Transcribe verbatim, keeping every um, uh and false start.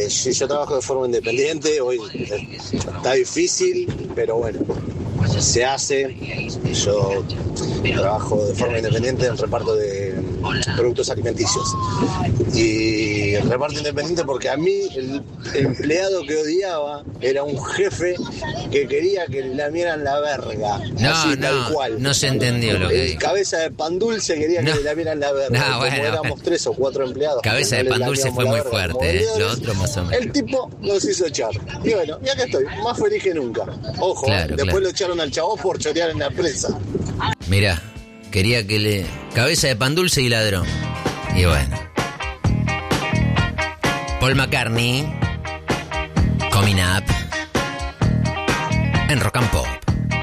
sí, yo trabajo de forma independiente, hoy está difícil, pero bueno, se hace. Yo trabajo de forma independiente en reparto de productos alimenticios. Y el reparto independiente porque a mí el empleado que odiaba era un jefe que quería que le lamieran la verga. No, así, no, tal cual. no se entendió lo que El dijo. cabeza de pan dulce quería No. que le lamieran la verga. No, Como bueno, éramos bueno. tres o cuatro empleados. Cabeza no de le pan dulce lamíamos fue la muy verga como fuerte, ¿eh? Lo vendedores. otro más o menos. El tipo nos hizo echar. Y bueno, y acá estoy, más feliz que nunca. Ojo, Claro, después claro. lo echaron al chavo por chorear en la empresa. Mirá, quería que le... Cabeza de pan dulce y ladrón. Y bueno. Paul McCartney, Coming Up, en Rock and Pop.